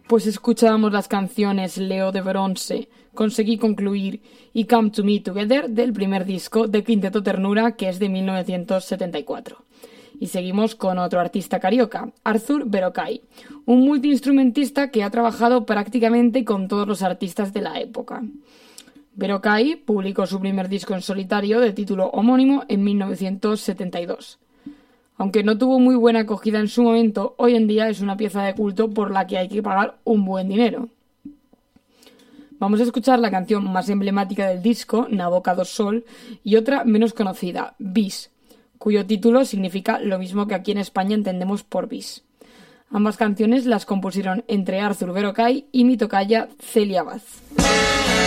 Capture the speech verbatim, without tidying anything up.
Pues escuchábamos las canciones Leo de Bronce, Conseguí Concluir y Come to Me Together del primer disco de Quinteto Ternura, que es de mil novecientos setenta y cuatro. Y seguimos con otro artista carioca, Arthur Verocai, un multiinstrumentista que ha trabajado prácticamente con todos los artistas de la época. Verocai publicó su primer disco en solitario de título homónimo en mil novecientos setenta y dos. Aunque no tuvo muy buena acogida en su momento, hoy en día es una pieza de culto por la que hay que pagar un buen dinero. Vamos a escuchar la canción más emblemática del disco, Naboca do Sol, y otra menos conocida, Bis, cuyo título significa lo mismo que aquí en España entendemos por bis. Ambas canciones las compusieron entre Arthur Verocai y mi tocaya Celia Vaz.